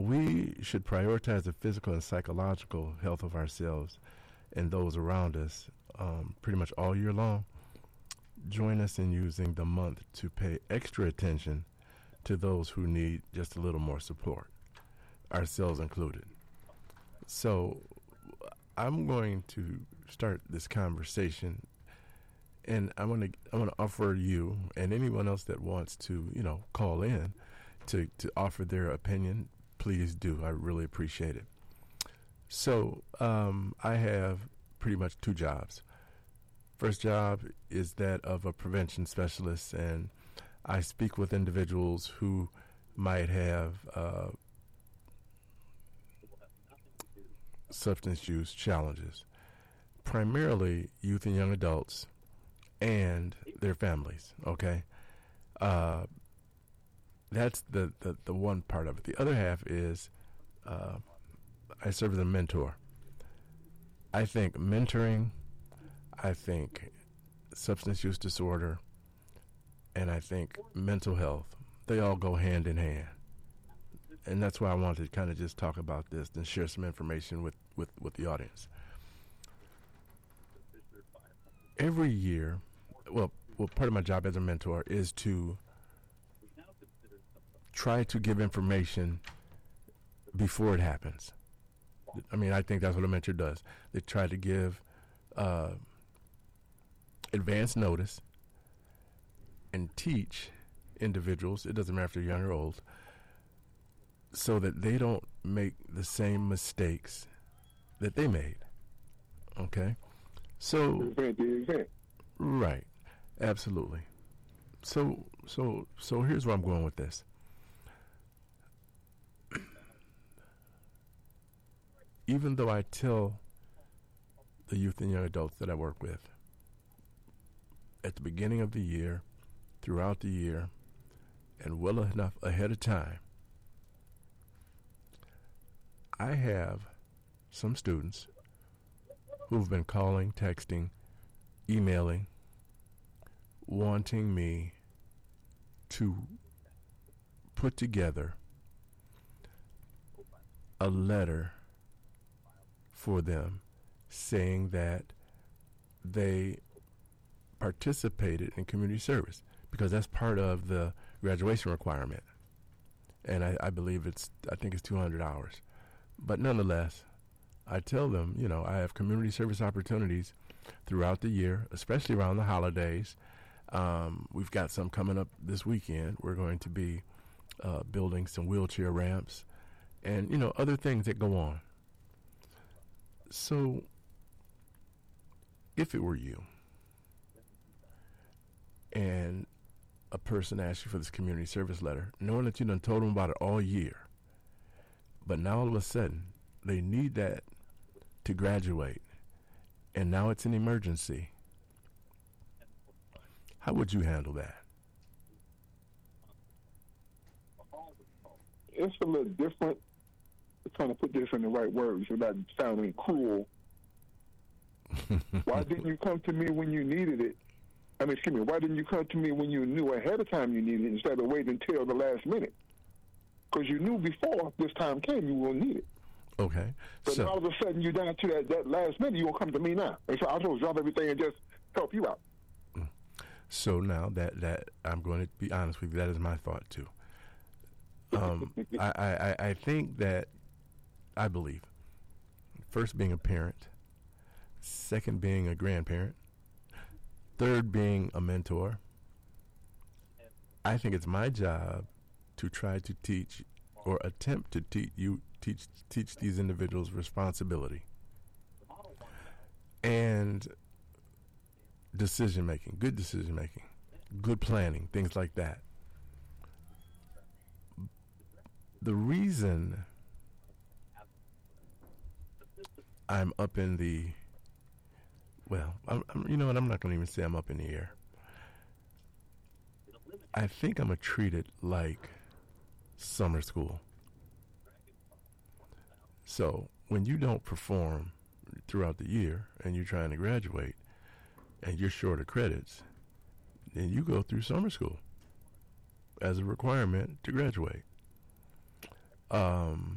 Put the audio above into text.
we should prioritize the physical and psychological health of ourselves and those around us pretty much all year long. Join us in using the month to pay extra attention to those who need just a little more support, ourselves included. So I'm going to start this conversation, and I want to offer you and anyone else that wants to, call in to offer their opinion. Please do. I really appreciate it. So I have pretty much two jobs. First job is that of a prevention specialist, and I speak with individuals who might have substance use challenges, primarily youth and young adults and their families, okay? That's the one part of it. The other half is I serve as a mentor. I think mentoring, I think substance use disorder, and I think mental health, they all go hand in hand. And that's why I wanted to kind of just talk about this and share some information with the audience. Every year, well, part of my job as a mentor is to try to give information before it happens. I mean, I think that's what a mentor does. They try to give advance notice and teach individuals, it doesn't matter if they're young or old, so that they don't make the same mistakes that they made. Okay? So, right, absolutely. So here's where I'm going with this. Even though I tell the youth and young adults that I work with at the beginning of the year, throughout the year, and well enough ahead of time, I have some students who've been calling, texting, emailing, wanting me to put together a letter for them saying that they participated in community service, because that's part of the graduation requirement. And I believe I think it's 200 hours. But nonetheless, I tell them, I have community service opportunities throughout the year, especially around the holidays. We've got some coming up this weekend. We're going to be building some wheelchair ramps and, other things that go on. So if it were you and a person asked you for this community service letter, knowing that you done told them about it all year, but now all of a sudden they need that to graduate, and now it's an emergency, how would you handle that? It's a little different. Trying to put this in the right words without sounding cruel. Why didn't you come to me when you needed it? Why didn't you come to me when you knew ahead of time you needed it instead of waiting until the last minute? Because you knew before this time came you will need it. Okay. But all of a sudden you're down to that last minute, you won't come to me now. And so I'm supposed to drop everything and just help you out. So now that I'm going to be honest with you, that is my thought too. I think that I believe, first being a parent, second being a grandparent, third being a mentor, I think it's my job to try to teach or attempt to teach these individuals responsibility and decision making, good planning, things like that. The reason I'm up in the, I'm not going to even say I'm up in the air. I think I'm treated like summer school. So when you don't perform throughout the year and you're trying to graduate and you're short of credits, then you go through summer school as a requirement to graduate.